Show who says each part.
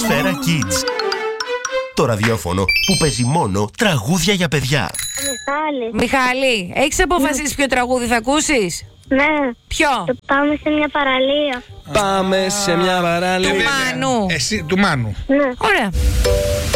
Speaker 1: Σφαίρα Kids. Το ραδιόφωνο που παίζει μόνο τραγούδια για παιδιά.
Speaker 2: Μιχάλη, έχεις αποφασίσει ποιο τραγούδι θα ακούσεις?
Speaker 3: Ναι.
Speaker 2: Ποιο?
Speaker 3: Το πάμε σε μια παραλία.
Speaker 4: Πάμε σε μια παραλία.
Speaker 2: Του Μάνου.
Speaker 5: Εσύ, του Μάνου.
Speaker 3: Ναι.
Speaker 2: Ωραία.